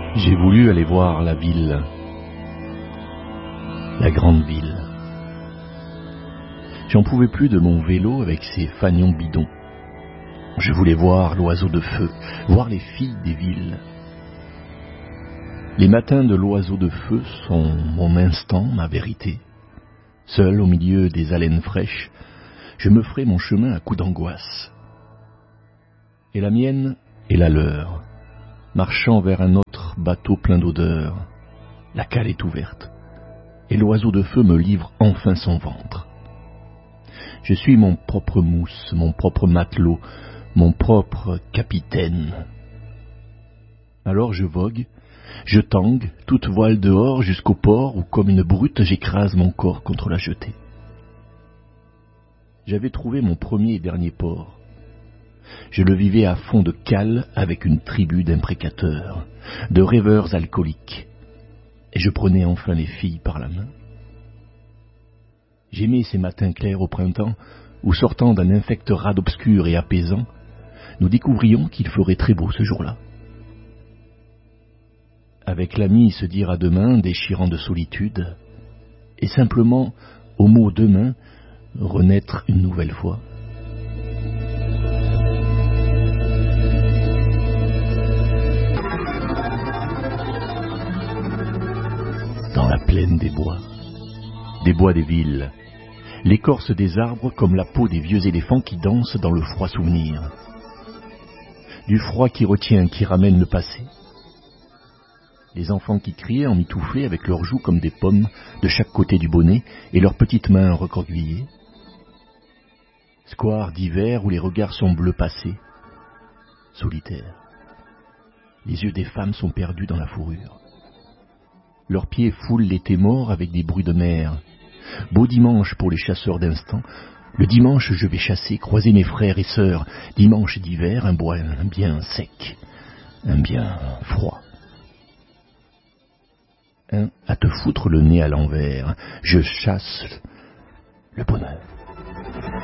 J'ai voulu aller voir la ville, la grande ville. J'en pouvais plus de mon vélo avec ses fanions bidons. Je voulais voir l'oiseau de feu, voir les filles des villes. Les matins de l'oiseau de feu sont mon instant, ma vérité. Seul au milieu des haleines fraîches, je me ferai mon chemin à coups d'angoisse. Et la mienne est la leur, marchant vers un autre bateau plein d'odeurs. La cale est ouverte, et l'oiseau de feu me livre enfin son ventre. Je suis mon propre mousse, mon propre matelot, mon propre capitaine. Alors je vogue, je tangue, toute voile dehors jusqu'au port où comme une brute j'écrase mon corps contre la jetée. J'avais trouvé mon premier et dernier port. Je le vivais à fond de cale avec une tribu d'imprécateurs, de rêveurs alcooliques, et je prenais enfin les filles par la main. J'aimais ces matins clairs au printemps où, sortant d'un infect rade obscur et apaisant, nous découvrions qu'il ferait très beau ce jour-là. Avec l'ami se dire à demain, déchirant de solitude, et simplement, au mot demain, renaître une nouvelle fois. Dans la plaine des bois des villes, l'écorce des arbres comme la peau des vieux éléphants qui dansent dans le froid souvenir. Du froid qui retient, qui ramène le passé. Les enfants qui criaient emmitouflés avec leurs joues comme des pommes de chaque côté du bonnet et leurs petites mains recroquevillées. Square d'hiver où les regards sont bleus passés, solitaires. Les yeux des femmes sont perdus dans la fourrure. Leurs pieds foulent l'été mort avec des bruits de mer. Beau dimanche pour les chasseurs d'instant. Le dimanche, je vais chasser, croiser mes frères et sœurs. Dimanche d'hiver, un bois bien sec, un bien froid. À te foutre le nez à l'envers. Je chasse le bonheur.